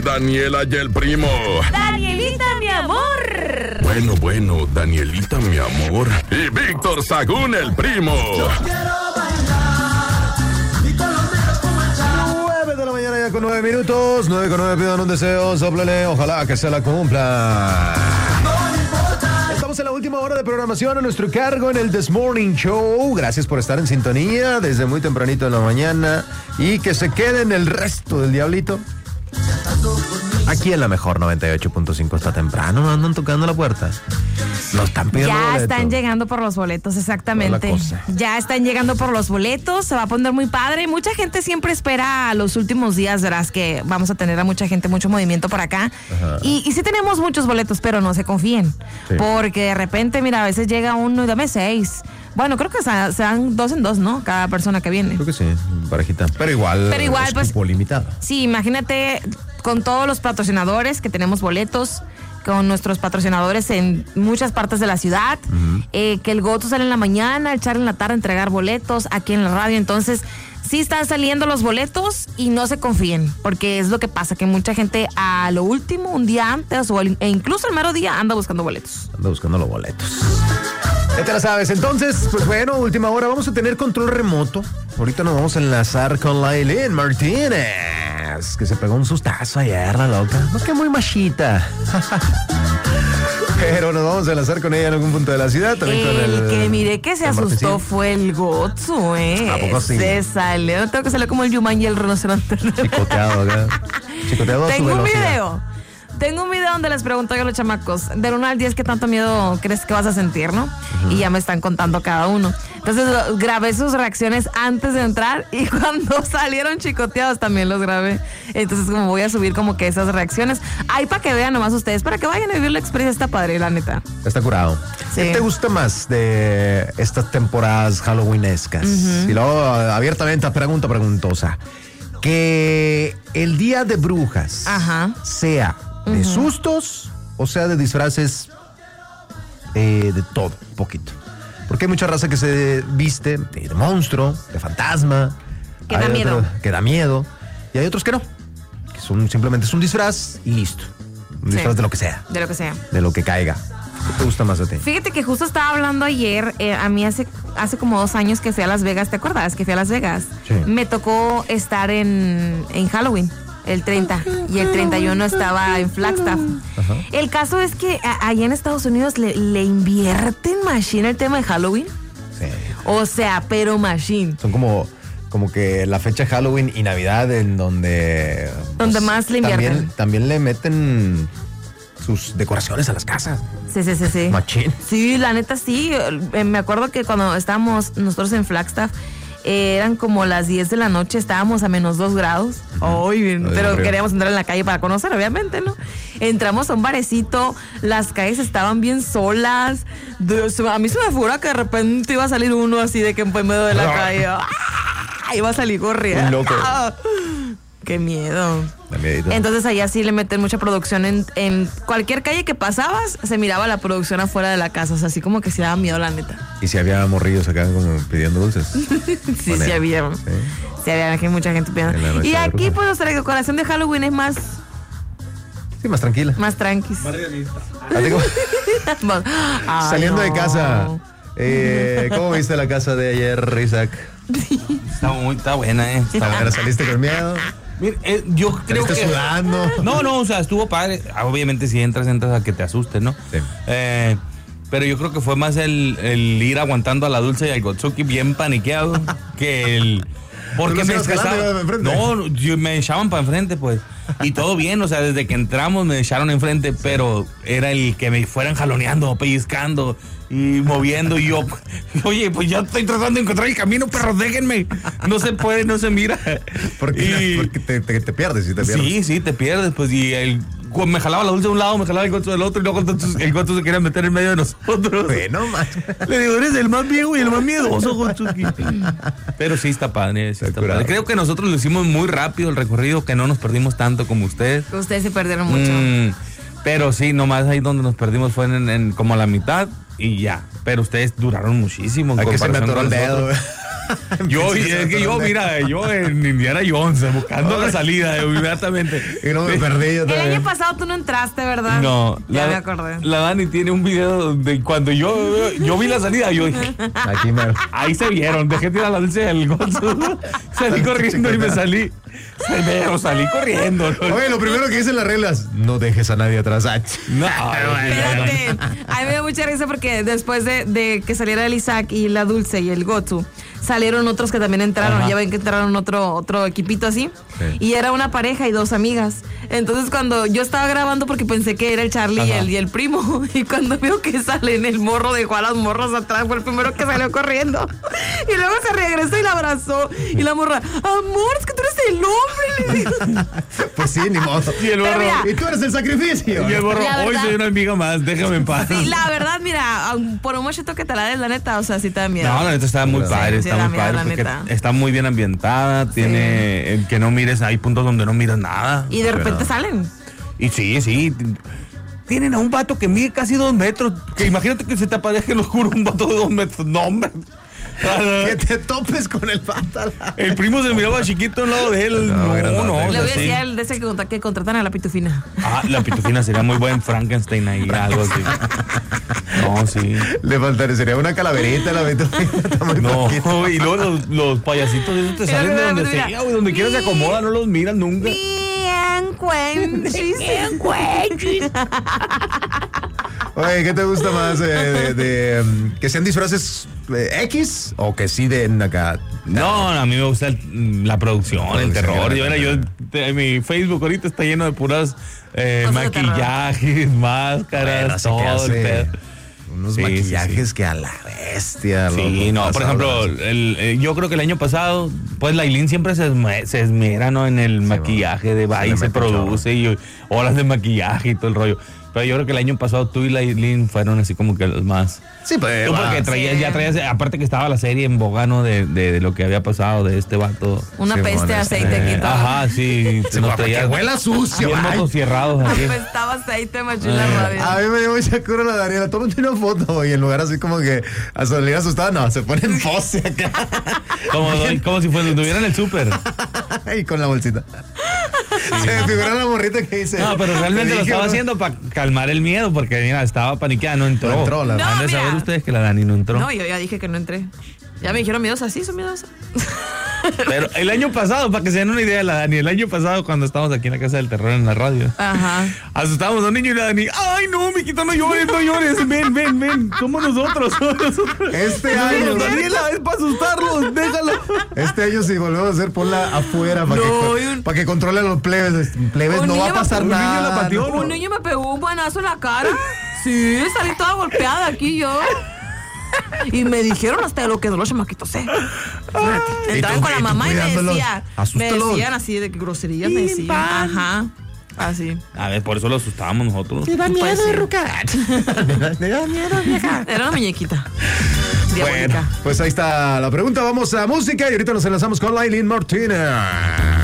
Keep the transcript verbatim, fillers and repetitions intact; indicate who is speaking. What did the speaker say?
Speaker 1: Daniela y el primo.
Speaker 2: Danielita, mi amor.
Speaker 1: Bueno, bueno, Danielita, mi amor. Y Víctor Sagún, el primo.
Speaker 3: Yo quiero bailar y con los negros como el chavo.
Speaker 4: nueve de la mañana ya con nueve minutos. nueve con nueve, pidan un deseo, sóplele, ojalá que se la cumpla. Estamos en la última hora de programación a nuestro cargo en el This Morning Show. Gracias por estar en sintonía desde muy tempranito en la mañana y que se queden el resto del diablito. Aquí en la mejor noventa y ocho punto cinco está temprano, andan tocando la puerta. No están pidiendo
Speaker 2: Ya
Speaker 4: boleto.
Speaker 2: están llegando por los boletos, exactamente. Ya están llegando por los boletos, se va a poner muy padre. Mucha gente siempre espera a los últimos días, verás que vamos a tener a mucha gente, mucho movimiento por acá. Y, y sí tenemos muchos boletos, pero no se confíen.
Speaker 4: Sí.
Speaker 2: Porque de repente, mira, a veces llega uno y dame seis. Bueno, creo que se, se dan dos en dos, ¿no? Cada persona que viene.
Speaker 4: Creo que sí, parejita. Pero igual,
Speaker 2: Pero igual,
Speaker 4: es
Speaker 2: pues,
Speaker 4: cupo limitado.
Speaker 2: Sí, imagínate con todos los patrocinadores que tenemos boletos, con nuestros patrocinadores en muchas partes de la ciudad, uh-huh. eh, que el Goto sale en la mañana, el Charlie en la tarde, entregar boletos aquí en la radio. Entonces, sí están saliendo los boletos y no se confíen, porque es lo que pasa, que mucha gente a lo último, un día antes o el, e incluso el mero día, anda buscando boletos.
Speaker 4: Anda buscando los boletos. Ya te la sabes. Entonces, pues bueno, última hora, vamos a tener control remoto. Ahorita nos vamos a enlazar con Lailín Martínez, que se pegó un sustazo ayer, la loca. No es que muy machita. Pero nos vamos a enlazar con ella en algún punto de la ciudad. También
Speaker 2: el,
Speaker 4: con el
Speaker 2: que miré que se asustó fue el Gotsu, ¿eh?
Speaker 4: ¿A poco sí?
Speaker 2: Se salió, tengo que salir como el Yuman y el rinoceronte.
Speaker 4: Chicoteado acá. Chicoteado a su
Speaker 2: Tengo un
Speaker 4: velocidad.
Speaker 2: video. Tengo un video donde les pregunto yo a los chamacos, del uno al diez, ¿qué tanto miedo crees que vas a sentir, no? Uh-huh. Y ya me están contando cada uno. Entonces grabé sus reacciones antes de entrar y cuando salieron chicoteados también los grabé. Entonces como voy a subir como que esas reacciones. Ahí para que vean nomás ustedes, para que vayan a vivir la experiencia, está padre, la neta.
Speaker 4: Está curado.
Speaker 2: Sí.
Speaker 4: ¿Qué te gusta más de estas temporadas halloweenescas? Uh-huh. Y luego abiertamente, pregunta preguntosa. Que el día de brujas
Speaker 2: Ajá.
Speaker 4: sea de uh-huh. sustos o sea de disfraces eh, de todo, un poquito. Porque hay mucha raza que se viste de, de monstruo, de fantasma.
Speaker 2: Que da miedo.
Speaker 4: Otro, que da miedo. Y hay otros que no. Que son simplemente es un disfraz y listo. Un sí. disfraz de lo que sea.
Speaker 2: De lo que sea.
Speaker 4: De lo que caiga. ¿Qué te gusta más a ti?
Speaker 2: Fíjate que justo estaba hablando ayer, eh, a mí hace, hace como dos años que fui a Las Vegas, ¿te acuerdas? Que fui a Las Vegas.
Speaker 4: Sí.
Speaker 2: Me tocó estar en, en Halloween. El treinta y el treinta y uno estaba en Flagstaff. Ajá. El caso es que a, allá en Estados Unidos le, le invierten machine el tema de Halloween.
Speaker 4: Sí.
Speaker 2: O sea, pero machine.
Speaker 4: Son como, como que la fecha Halloween y Navidad en donde...
Speaker 2: Donde pues, más le invierten.
Speaker 4: También, también le meten sus decoraciones a las casas.
Speaker 2: Sí, sí, sí, sí.
Speaker 4: Machine.
Speaker 2: Sí, la neta sí. Me acuerdo que cuando estábamos nosotros en Flagstaff, Eh, eran como las diez de la noche, estábamos a menos dos grados. Uh-huh. Ay, pero queríamos entrar en la calle para conocer, obviamente, ¿no? Entramos a un barecito, las calles estaban bien solas. A mí se me figura que de repente iba a salir uno así de que en medio de la no. calle. ¡Ah! Iba a salir corriendo.
Speaker 4: Un loco.
Speaker 2: ¡Ah! ¡Qué miedo! Entonces allá sí le meten mucha producción en, en cualquier calle que pasabas, se miraba la producción afuera de la casa, o sea, así como que se daba miedo, la neta.
Speaker 4: ¿Y si había morrillos acá como pidiendo dulces?
Speaker 2: sí, sí había. Sí, sí había mucha gente pidiendo. Y aquí pues nuestra decoración de Halloween es más...
Speaker 4: Sí, más tranquila.
Speaker 2: Más tranquis.
Speaker 4: Más Saliendo de casa, eh, ¿cómo viste la casa de ayer, Isaac?
Speaker 5: Está muy, está buena, ¿eh? Está buena.
Speaker 4: ¿Saliste con miedo?
Speaker 5: Mira, eh, yo creo que...
Speaker 4: sudando?
Speaker 5: No, no, o sea, estuvo padre. Obviamente si entras, entras a que te asustes, ¿no?
Speaker 4: Sí.
Speaker 5: Eh, pero yo creo que fue más el, el ir aguantando a la Dulce y al Gotsuki bien paniqueado que el... Porque me estresaban. No, yo, me echaban para enfrente, pues. Y todo bien, o sea, desde que entramos me echaron enfrente, pero era el que me fueran jaloneando, pellizcando y moviendo. Y yo, oye, pues ya estoy tratando de encontrar el camino, perros, déjenme. No se puede, no se mira.
Speaker 4: Porque, y, porque te, te, te pierdes, ¿sí te pierdes?
Speaker 5: Sí, sí, te pierdes, pues. Y el, me jalaba la Dulce de un lado, me jalaba el Goto del otro, y luego entonces el Goto se quería meter en medio de nosotros.
Speaker 4: Bueno, man.
Speaker 5: Le digo, eres el más viejo y el más miedoso, Gotsuki. Pero sí está padre, sí está padre. Creo que nosotros lo hicimos muy rápido el recorrido, que no nos perdimos tanto como ustedes.
Speaker 2: Ustedes se perdieron mucho. Mm,
Speaker 5: pero sí, nomás ahí donde nos perdimos fue en, en como a la mitad y ya. Pero ustedes duraron muchísimo.
Speaker 4: ¿A qué se me atoró el dedo?
Speaker 5: Yo, es que yo, mira, yo en Indiana Jones, buscando la salida inmediatamente.
Speaker 4: Y no me perdí yo
Speaker 2: El
Speaker 4: también.
Speaker 2: año pasado tú no entraste, ¿verdad?
Speaker 5: No,
Speaker 2: Ya
Speaker 5: la,
Speaker 2: me acordé.
Speaker 5: La Dani tiene un video de cuando yo, yo vi la salida, yo dije,
Speaker 4: Aquí me...
Speaker 5: ahí se vieron, dejé tirar la dulce del gozo. Salí corriendo y me salí. Me salí corriendo.
Speaker 4: Oye, lo primero que dicen las reglas, no dejes a nadie atrás. Ah, ch-
Speaker 5: No,
Speaker 2: Espérate, a mí me dio mucha risa porque después de, de que saliera el Isaac y la Dulce y el Gotsu, salieron otros que también entraron.
Speaker 5: Ajá.
Speaker 2: Ya ven que entraron otro, otro equipito así.
Speaker 4: Sí.
Speaker 2: Y era una pareja y dos amigas. Entonces cuando yo estaba grabando porque pensé que era el Charlie y
Speaker 5: Ajá.
Speaker 2: el, y el primo. Y cuando veo que salen, el morro dejó a las morras atrás. Fue el primero que salió corriendo. Y luego se regresó y la abrazó. Y la morra, amor, es que tú eres el hombre. Le dijo.
Speaker 4: Pues sí, ni modo.
Speaker 5: Y el
Speaker 2: Pero
Speaker 5: borro,
Speaker 2: mira,
Speaker 4: Y tú eres el sacrificio.
Speaker 5: y el borro,
Speaker 2: La
Speaker 5: hoy
Speaker 2: verdad-
Speaker 5: soy una amiga más, déjame en paz.
Speaker 2: Sí, la verdad, mira, aun por un mucho que te la des, la neta, o sea, sí te da miedo.
Speaker 5: No, la neta está muy
Speaker 4: Sí,
Speaker 5: padre,
Speaker 2: sí,
Speaker 5: está
Speaker 2: da
Speaker 5: muy
Speaker 2: miedo,
Speaker 5: padre
Speaker 2: la
Speaker 5: porque
Speaker 2: neta.
Speaker 5: está muy bien ambientada, tiene el que no mires, hay puntos donde no miras nada.
Speaker 2: Y de repente
Speaker 4: Pero-
Speaker 2: salen.
Speaker 5: Y sí, sí, t- tienen a un vato que mide casi dos metros, que imagínate que se te aparezca en lo oscuro un vato de dos metros, no hombre.
Speaker 4: Que te topes con el pata.
Speaker 5: El primo se miraba chiquito al lado de él,
Speaker 4: No,
Speaker 5: no,
Speaker 4: grandote.
Speaker 5: no, o
Speaker 2: Le
Speaker 5: sea,
Speaker 2: voy a
Speaker 5: sí.
Speaker 2: decir al de ese que, contra- que contratan a la pitufina.
Speaker 5: Ah, la pitufina sería muy buen Frankenstein ahí, algo así. No, sí.
Speaker 4: Le faltaría, sería una calaverita la vitufina. Está muy
Speaker 5: No,
Speaker 4: poquito.
Speaker 5: y luego los, los payasitos esos te
Speaker 2: Mira,
Speaker 5: salen de
Speaker 2: mira,
Speaker 5: donde
Speaker 2: mira.
Speaker 5: sea, güey, donde quiera se acomodan, no los miran nunca.
Speaker 2: Bien, cuenchis. Bien, cuenchis.
Speaker 4: Oye, ¿qué te gusta más? eh, de, de, um, ¿Que sean disfraces eh, X o que sí den acá?
Speaker 5: No, no, a mí me gusta el- la producción, el
Speaker 4: producción,
Speaker 5: terror. Yo,
Speaker 4: la-
Speaker 5: mira, yo, te- mi Facebook ahorita está lleno de puras eh,
Speaker 2: Cosas de terror.
Speaker 5: maquillajes, máscaras,
Speaker 4: Bueno, así que
Speaker 5: todo el
Speaker 4: hace
Speaker 5: pedo.
Speaker 4: unos
Speaker 5: Sí, sí,
Speaker 4: maquillajes
Speaker 5: sí.
Speaker 4: que a la bestia.
Speaker 5: Sí,
Speaker 4: loco,
Speaker 5: no, por
Speaker 4: pasadas.
Speaker 5: ejemplo, el, eh, yo creo que el año pasado, pues Lailín siempre se, esme- se esmera, ¿no? En el maquillaje de
Speaker 4: Se
Speaker 5: Bye,
Speaker 4: le
Speaker 5: se
Speaker 4: mete un
Speaker 5: produce y horas de maquillaje y todo el rollo. Pero yo creo que el año pasado tú y Lailín fueron así como que los más.
Speaker 4: Sí, pues.
Speaker 5: Tú porque
Speaker 4: va.
Speaker 5: traías,
Speaker 2: Sí.
Speaker 5: ya traías, aparte que estaba la serie en boga, ¿no? De, de, de lo que había pasado de este vato.
Speaker 2: Una
Speaker 4: Sí,
Speaker 2: peste de
Speaker 4: bueno,
Speaker 2: aceite
Speaker 5: Eh,
Speaker 2: aquí todo.
Speaker 5: ajá, sí.
Speaker 4: Sí,
Speaker 5: nos
Speaker 4: para que
Speaker 5: traía
Speaker 4: huela sucio.
Speaker 5: bien
Speaker 4: ay.
Speaker 5: motosierrados aquí.
Speaker 2: Apestaba aceite, machín la
Speaker 5: Eh.
Speaker 2: radio.
Speaker 4: A mí me dio mucha cura la Daniela. Tómate una foto y en lugar así como que a salir asustada, no, se pone en pose acá.
Speaker 5: Como, como si fuera, estuviera en el súper.
Speaker 4: Y con la bolsita. Se me figura la morrita que dice.
Speaker 5: No, pero realmente
Speaker 4: que
Speaker 5: lo
Speaker 4: dije,
Speaker 5: estaba
Speaker 4: ¿no?
Speaker 5: haciendo para calmar el miedo, porque mira, estaba paniqueada, no entró.
Speaker 4: No entró, la-
Speaker 2: No,
Speaker 5: Han de
Speaker 2: mira.
Speaker 5: saber ustedes que la Dani no entró.
Speaker 2: No, yo ya dije que no entré. Ya me dijeron miedosa, sí, son miedosas.
Speaker 5: Pero el año pasado, para que se den una idea, la Dani, el año pasado cuando estábamos aquí en la Casa del Terror en la radio,
Speaker 2: Ajá.
Speaker 5: asustábamos a un niño y la Dani, ay no, mijito, no llores, no llores, ven, ven, ven, somos nosotros, somos nosotros.
Speaker 4: Este
Speaker 5: Nosotros,
Speaker 4: año.
Speaker 5: Daniela, es para asustarlos, déjalo.
Speaker 4: Este año si volvemos a hacer, ponla afuera para
Speaker 2: No,
Speaker 4: que,
Speaker 2: y un-
Speaker 4: para que controle a los plebes. Plebes,
Speaker 2: Un
Speaker 4: no va a
Speaker 2: niño
Speaker 4: pasar
Speaker 2: me- un
Speaker 4: nada.
Speaker 5: niño la pateó,
Speaker 4: no.
Speaker 2: Un niño me pegó un buenazo en la cara. Sí, salí toda golpeada aquí yo. Y me dijeron hasta de lo que los chamaquitos, ¿eh?
Speaker 4: Y
Speaker 2: Entraban
Speaker 4: tú,
Speaker 2: con la
Speaker 4: y tú
Speaker 2: mamá y me
Speaker 4: cuidándolos.
Speaker 2: decían, me
Speaker 4: Asústalos.
Speaker 2: decían así de que groserías me decían.
Speaker 5: pan.
Speaker 2: Ajá. Así.
Speaker 5: A ver, por eso lo asustábamos nosotros.
Speaker 4: da
Speaker 2: Pues sí.
Speaker 4: Ruca. Me da miedo, vieja.
Speaker 2: Era una muñequita.
Speaker 4: Bueno,
Speaker 2: Diabólica.
Speaker 4: pues ahí está la pregunta. Vamos a música y ahorita nos enlazamos con Lailín Martínez.